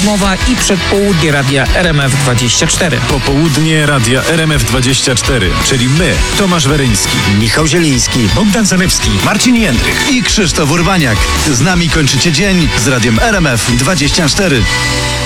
rozmowa i przedpołudnie radia RMF24. Popołudnie radia RMF24, czyli my, Tomasz Weryński, Michał Zieliński, Bogdan Zalewski, Marcin Jędrych. I Krzysztof Urbaniak. Z nami kończycie dzień z radiem RMF24.